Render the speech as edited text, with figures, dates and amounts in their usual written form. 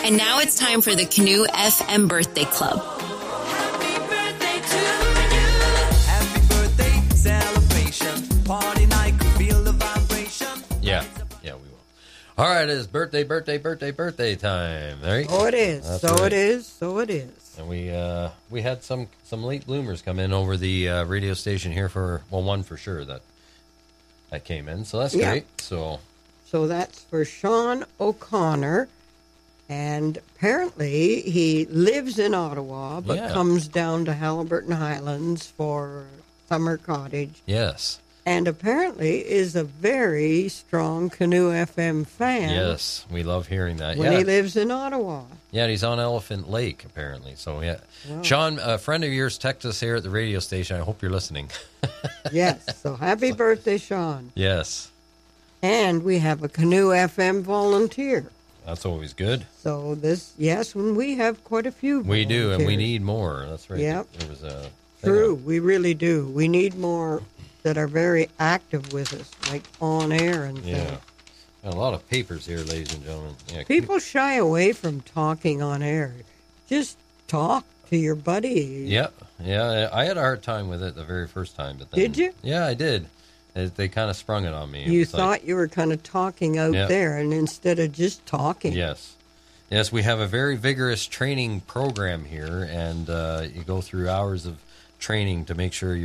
And now it's time for the Canoe FM Birthday Club. Happy birthday to you. Happy birthday celebration. Party night, feel the vibration. Yeah, we will. All right, it's birthday time. There you go. Oh, it is. That's So right. it is. So it is. And we had some late bloomers come in over the radio station here for, well, one for sure that came in. So that's Yeah. great. So that's for Sean O'Connor. And apparently he lives in Ottawa, but Yeah. comes down to Haliburton Highlands for summer cottage. yes. And apparently is a very strong Canoe FM fan. Yes, we love hearing that. When yeah. he lives in Ottawa. Yeah, and he's on Elephant Lake, apparently. So, yeah. Wow. Sean, a friend of yours, texted us here at the radio station. I hope you're listening. Yes. So happy birthday, Sean. Yes. And we have a Canoe FM volunteer. That's always good. So when we have quite a few We do, and we volunteers. need more. That's right. Yep. There was a True, we really do. We need more that are very active with us, like on air and Yeah. things. Got a lot of papers here, ladies and gentlemen. Yeah, People shy away from talking on air. Just talk to your buddy. Yeah. I had a hard time with it the very first time. But then, Did you? Yeah, I did. They kind of sprung it on me. It You was like- thought you were kind of talking out Yeah. there, and instead of just talking. Yes. Yes, we have a very vigorous training program here, and you go through hours of training to make sure